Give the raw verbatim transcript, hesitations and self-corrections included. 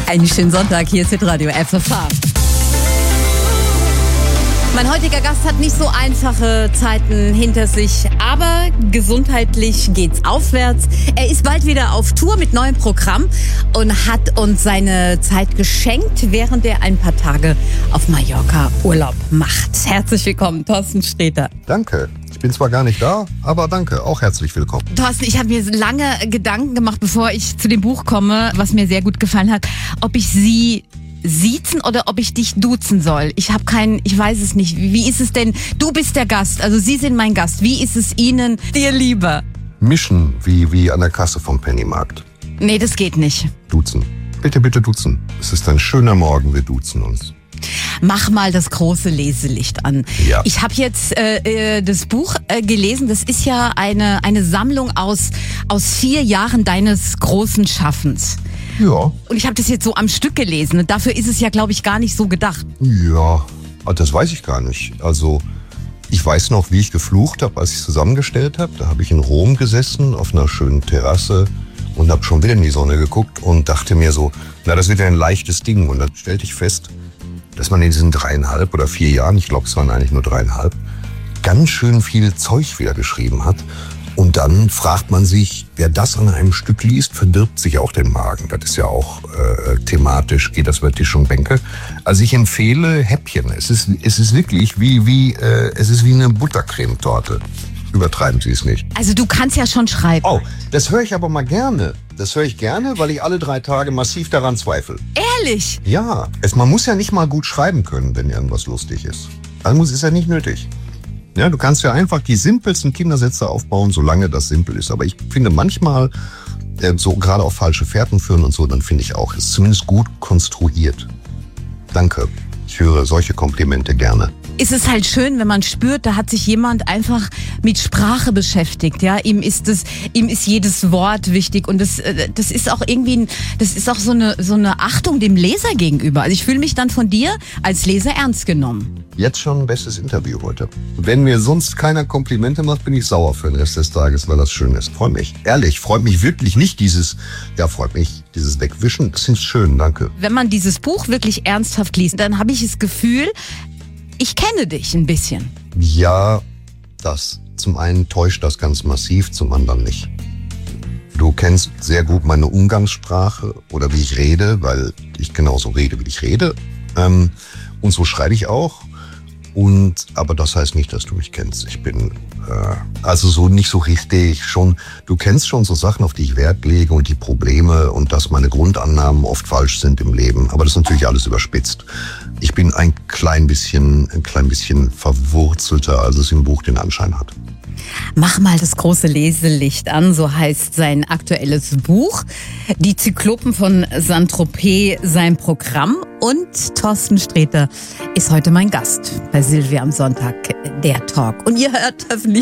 Einen schönen Sonntag, hier ist Hitradio F F H. Mein heutiger Gast hat nicht so einfache Zeiten hinter sich, aber gesundheitlich geht's aufwärts. Er ist bald wieder auf Tour mit neuem Programm und hat uns seine Zeit geschenkt, während er ein paar Tage auf Mallorca Urlaub macht. Herzlich willkommen, Thorsten Sträter. Danke. Ich bin zwar gar nicht da, aber danke, auch herzlich willkommen. Thorsten, ich habe mir lange Gedanken gemacht, bevor ich zu dem Buch komme, was mir sehr gut gefallen hat, ob ich Sie siezen oder ob ich dich duzen soll. Ich habe keinen, ich weiß es nicht. Wie ist es denn? Du bist der Gast, also Sie sind mein Gast. Wie ist es Ihnen dir lieber? Mischen, wie, wie an der Kasse vom Pennymarkt. Nee, das geht nicht. Duzen. Bitte, bitte duzen. Es ist ein schöner Morgen, wir duzen uns. Mach mal das große Leselicht an. Ja. Ich habe jetzt äh, das Buch äh, gelesen. Das ist ja eine, eine Sammlung aus, aus vier Jahren deines großen Schaffens. Ja. Und ich habe das jetzt so am Stück gelesen. Und dafür ist es ja, glaube ich, gar nicht so gedacht. Ja, das weiß ich gar nicht. Also, ich weiß noch, wie ich geflucht habe, als ich es zusammengestellt habe. Da habe ich in Rom gesessen, auf einer schönen Terrasse und habe schon wieder in die Sonne geguckt und dachte mir so, na, das wird ja ein leichtes Ding. Und dann stellte ich fest, dass man in diesen dreieinhalb oder vier Jahren, ich glaube, es waren eigentlich nur dreieinhalb, ganz schön viel Zeug wieder geschrieben hat. Und dann fragt man sich, wer das an einem Stück liest, verdirbt sich auch den Magen. Das ist ja auch äh, thematisch, geht das über Tisch und Bänke. Also ich empfehle Häppchen. Es ist, es ist wirklich wie, wie, äh, es ist wie eine Buttercremetorte. Übertreiben Sie es nicht. Also du kannst ja schon schreiben. Oh, das höre ich aber mal gerne. Das höre ich gerne, weil ich alle drei Tage massiv daran zweifle. Ehrlich? Ja, es, man muss ja nicht mal gut schreiben können, wenn irgendwas lustig ist. Also ist ja nicht nötig. Ja, du kannst ja einfach die simpelsten Kindersätze aufbauen, solange das simpel ist. Aber ich finde manchmal, äh, so gerade auf falsche Fährten führen und so, dann finde ich auch, es ist zumindest gut konstruiert. Danke. Ich höre solche Komplimente gerne. Ist es halt schön, wenn man spürt, da hat sich jemand einfach mit Sprache beschäftigt, ja, ihm ist es, ihm ist jedes Wort wichtig und das, das ist auch irgendwie, ein, das ist auch so eine, so eine Achtung dem Leser gegenüber. Also ich fühle mich dann von dir als Leser ernst genommen. Jetzt schon ein bestes Interview heute. Wenn mir sonst keiner Komplimente macht, bin ich sauer für den Rest des Tages, weil das schön ist. Freut mich. Ehrlich, freut mich wirklich nicht dieses, ja, freut mich, dieses Wegwischen. Das ist schön, danke. Wenn man dieses Buch wirklich ernsthaft liest, dann habe ich das Gefühl, ich kenne dich ein bisschen. Ja, das. Zum einen täuscht das ganz massiv, zum anderen nicht. Du kennst sehr gut meine Umgangssprache oder wie ich rede, weil ich genauso rede, wie ich rede. Ähm, und so schreibe ich auch. Und, aber das heißt nicht, dass du mich kennst. Ich bin äh, also so nicht so richtig schon. Du kennst schon so Sachen, auf die ich Wert lege und die Probleme und dass meine Grundannahmen oft falsch sind im Leben. Aber das ist natürlich alles überspitzt. Ich bin ein klein bisschen, ein klein bisschen verwurzelter, als es im Buch den Anschein hat. Mach mal das große Leselicht an, so heißt sein aktuelles Buch. Die Zyklopen von Saint-Tropez, sein Programm. Und Thorsten Sträter ist heute mein Gast bei Silvia am Sonntag, der Talk. Und ihr hört hoffentlich